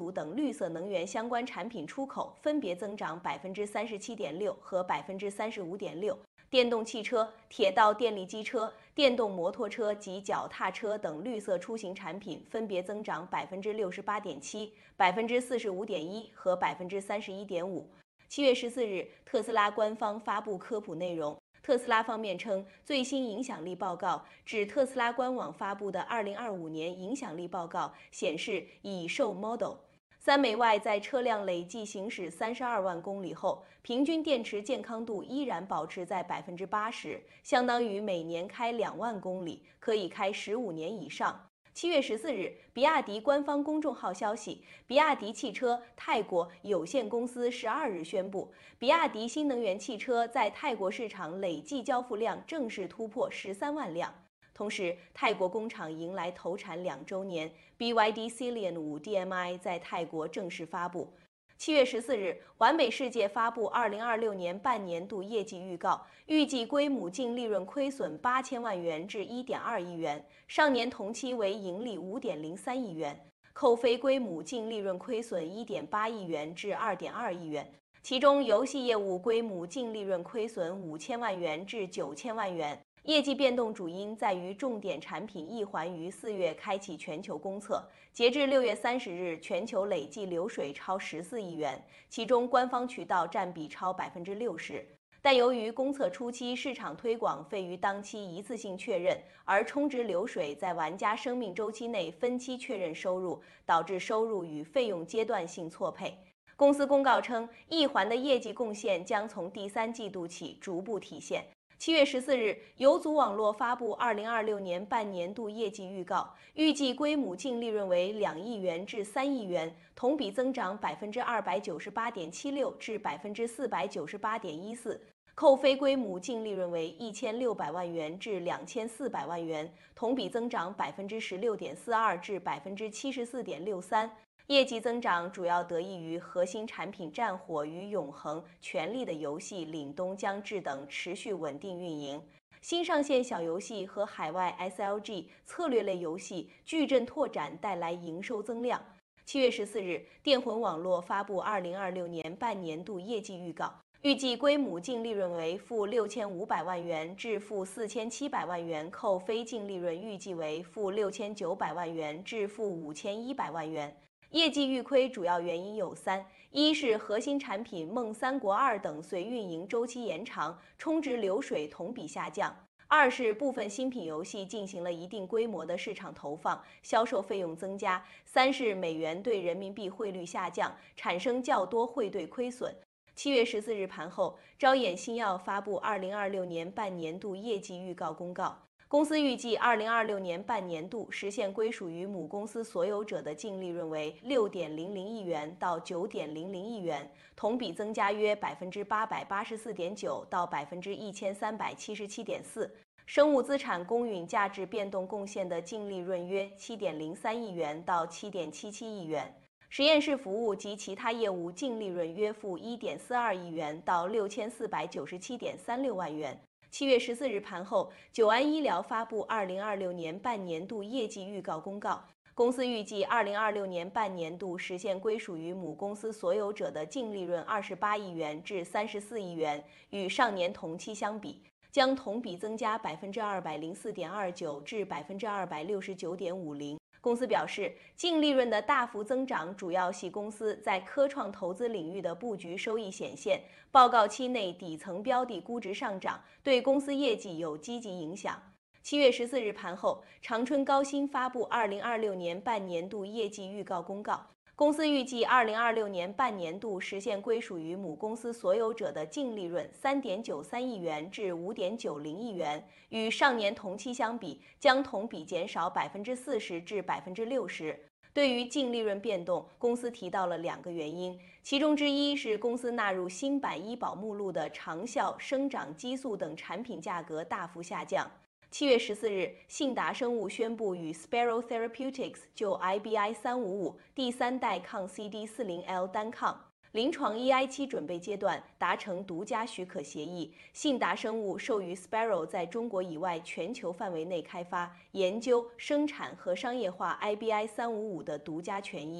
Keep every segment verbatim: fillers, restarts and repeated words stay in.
组等绿色能源相关产品出口分别增长百分之三十七点六和百分之三十五点六。电动汽车、铁道电力机车、电动摩托车及脚踏车等绿色出行产品分别增长百分之六十八点七、百分之四十五点一和百分之三十一点五。七月十四日，特斯拉官方发布科普内容。特斯拉方面称，最新影响力报告指特斯拉官网发布的二零二五年影响力报告显示，已售 Model 三美 Y 在车辆累计行驶三十二万公里后，平均电池健康度依然保持在百分之八十，相当于每年开两万公里，可以开十五年以上。七月十四日，比亚迪官方公众号消息，比亚迪汽车泰国有限公司十二日宣布，比亚迪新能源汽车在泰国市场累计交付量正式突破十三万辆。同时，泰国工厂迎来投产两周年 ，B Y D Ceylon 五 D M I 在泰国正式发布。七月十四日，完美世界发布二零二六年半年度业绩预告，预计归母净利润亏损八千万元至一点二亿元，上年同期为盈利五点零三亿元，扣非归母净利润亏损一点八亿元至二点二亿元，其中游戏业务归母净利润亏损五千万元至九千万元。业绩变动主因在于重点产品一环于四月开启全球公测，截至六月三十日，全球累计流水超十四亿元，其中官方渠道占比超百分之六十。但由于公测初期市场推广费于当期一次性确认，而充值流水在玩家生命周期内分期确认收入，导致收入与费用阶段性错配。公司公告称，一环的业绩贡献将从第三季度起逐步体现。七月十四日，游族网络发布二零二六年半年度业绩预告，预计归母净利润为两亿元至三亿元，同比增长百分之二百九十八点七六至百分之四百九十八点一四，扣非归母净利润为一千六百万元至两千四百万元，同比增长百分之十六点四二至百分之七十四点六三。业绩增长主要得益于核心产品战火与永恒、权力的游戏、凛冬将至等持续稳定运营，新上线小游戏和海外 S L G 策略类游戏矩阵拓展带来营收增量。七月十四日，电魂网络发布二零二六年半年度业绩预告，预计归母净利润为负六千五百万元至负四千七百万元，扣非净利润预计为负六千九百万元至负五千一百万元。业绩预亏主要原因有三：一是核心产品《梦三国二》等随运营周期延长，充值流水同比下降；二是部分新品游戏进行了一定规模的市场投放，销售费用增加；三是美元对人民币汇率下降，产生较多汇兑亏损。七月十四日盘后，招眼新药发布二零二六年半年度业绩预告公告。公司预计二零二六年半年度实现归属于母公司所有者的净利润为六点零零亿元到九点零零亿元，同比增加约百分之八百八十四点九到百分之一千三百七十七点四。生物资产公允价值变动贡献的净利润约七点零三亿元到七点七七亿元。实验室服务及其他业务净利润约负一点四二亿元到六千四百九十七点三六万元。七月十四日盘后，九安医疗发布二零二六年半年度业绩预告公告。公司预计二零二六年半年度实现归属于母公司所有者的净利润二十八亿元至三十四亿元，与上年同期相比，将同比增加百分之二百零四点二九至百分之二百六十九点五零。公司表示，净利润的大幅增长主要系公司在科创投资领域的布局收益显现，报告期内底层标的估值上涨，对公司业绩有积极影响。七月十四日盘后，长春高新发布二零二六年半年度业绩预告公告。公司预计二零二六年半年度实现归属于母公司所有者的净利润三点九三亿元至五点九零亿元，与上年同期相比，将同比减少百分之四十至百分之六十。对于净利润变动，公司提到了两个原因，其中之一是公司纳入新版医保目录的长效生长激素等产品价格大幅下降。七月十四日，信达生物宣布与 Sparrow Therapeutics 就 I B I 三五五第三代抗 C D 四十 L 单抗临床 E I 期准备阶段达成独家许可协议。信达生物授予 Sparrow 在中国以外全球范围内开发、研究、生产和商业化 I B I 三五五的独家权益。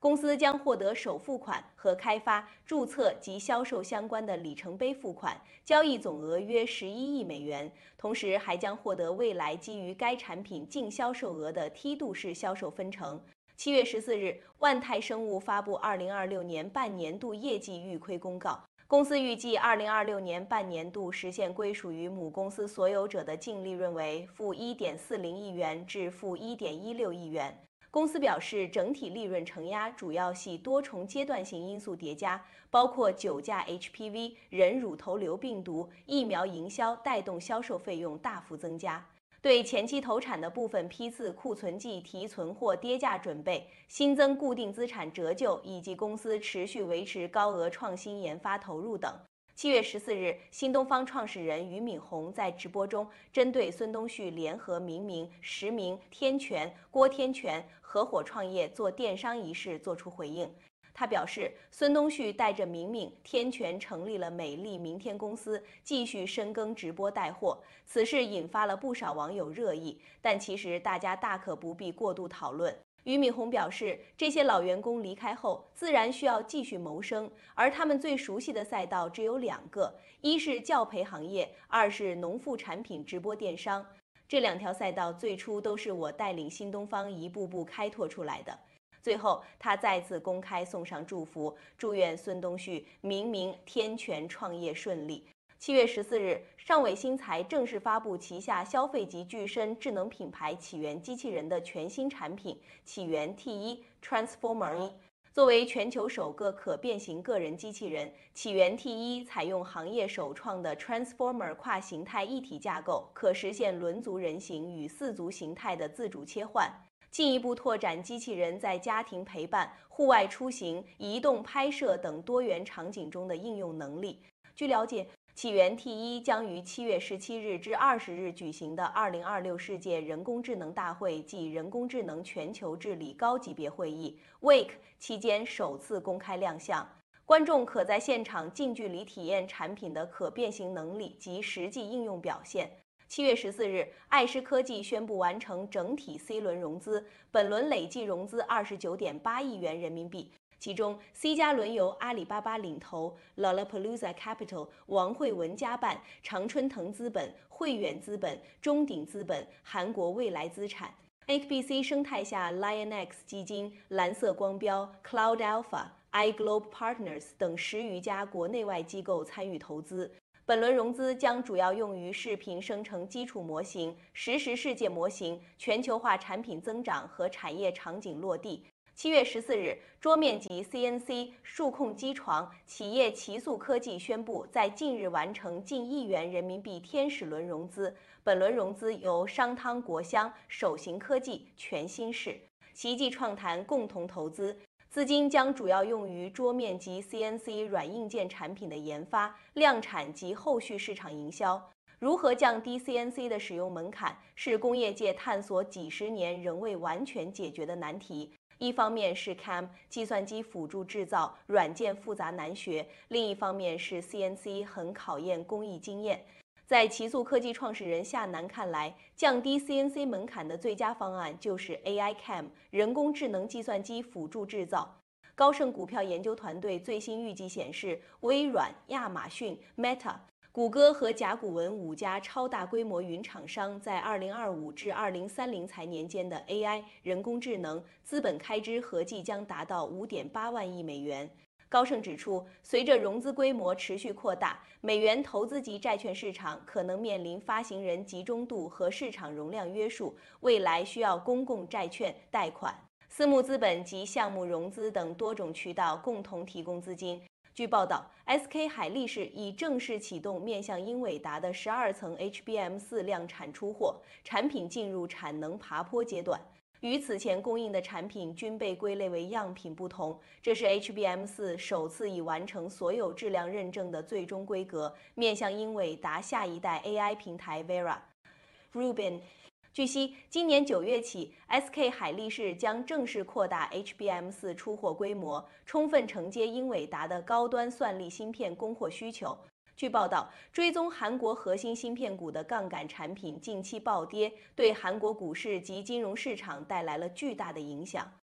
公司将获得首付款和开发、注册及销售相关的里程碑付款，交易总额约十一亿美元。同时，还将获得未来基于该产品净销售额的梯度式销售分成。七月十四日，万泰生物发布二零二六年半年度业绩预亏公告。公司预计二零二六年半年度实现归属于母公司所有者的净利润为负一点四零亿元至负一点一六亿元。公司表示，整体利润承压主要系多重阶段性因素叠加，包括酒驾 H P V、人乳头瘤病毒、疫苗营销带动销售费用大幅增加。对前期投产的部分批次库存季提存或跌价准备、新增固定资产折旧以及公司持续维持高额创新研发投入等。七月十四日，新东方创始人俞敏洪在直播中针对孙东旭联合明明、实名、天全、郭天全合伙创业做电商一事作出回应。他表示，孙东旭带着明明、天全成立了美丽明天公司，继续深耕直播带货。此事引发了不少网友热议，但其实大家大可不必过度讨论。俞敏洪表示，这些老员工离开后，自然需要继续谋生，而他们最熟悉的赛道只有两个，一是教培行业，二是农副产品直播电商。这两条赛道最初都是我带领新东方一步步开拓出来的。最后，他再次公开送上祝福，祝愿孙东旭、明明、天全创业顺利。七月十四日，上伟新材正式发布旗下消费级具身智能品牌起源机器人的全新产品起源 T 一 Transformer 一。作为全球首个可变形个人机器人，起源 T 一采用行业首创的 Transformer 跨形态一体架构，可实现轮足人形与四足形态的自主切换。进一步拓展机器人在家庭陪伴、户外出行、移动拍摄等多元场景中的应用能力。据了解，起源 T 一将于七月十七日至二十日举行的二零二六世界人工智能大会暨人工智能全球治理高级别会议 （W A C） 期间首次公开亮相。观众可在现场近距离体验产品的可变形能力及实际应用表现。七月十四日，爱思科技宣布完成整体 C 轮融资，本轮累计融资二十九点八亿元人民币，其中 C 加轮由阿里巴巴领投 ，Lollapalooza Capital、王慧文家办、常春藤资本、汇远资本、中鼎资本、韩国未来资产。H B C 生态下 ，LionX 基金、蓝色光标、Cloud Alpha、iGlobe Partners 等十余家国内外机构参与投资。本轮融资将主要用于视频生成基础模型、实时世界模型、全球化产品增长和产业场景落地。七月十四日，桌面级 C N C 数控机床企业奇速科技宣布，在近日完成近亿元人民币天使轮融资。本轮融资由商汤国香、首行科技、全新市、奇迹创谈共同投资。资金将主要用于桌面级 C N C 软硬件产品的研发、量产及后续市场营销。如何降低 C N C 的使用门槛，是工业界探索几十年仍未完全解决的难题。一方面是 C A M 计算机辅助制造软件复杂难学，另一方面是 C N C 很考验工艺经验。在奇速科技创始人夏楠看来，降低 C N C 门槛的最佳方案就是 A I C A M 人工智能计算机辅助制造。高盛股票研究团队最新预计显示，微软、亚马逊、Meta、谷歌和甲骨文五家超大规模云厂商在二零二五至二零三零财年间的 A I 人工智能资本开支合计将达到 五点八万亿美元。高盛指出，随着融资规模持续扩大，美元投资级债券市场可能面临发行人集中度和市场容量约束，未来需要公共债券、贷款、私募资本及项目融资等多种渠道共同提供资金。据报道 ，S K 海力士已正式启动面向英伟达的十二层 H B M 四量产出货，产品进入产能爬坡阶段。与此前供应的产品均被归类为样品不同，这是 H B M 四首次已完成所有质量认证的最终规格，面向英伟达下一代 A I 平台 Vera。Rubin。据悉，今年九月起 ，S K 海力士将正式扩大 H B M 四出货规模，充分承接英伟达的高端算力芯片供货需求。据报道，追踪韩国核心芯片股的杠杆产品近期暴跌，对韩国股市及金融市场带来了巨大的影响。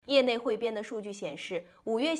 业内汇编的数据显示，五月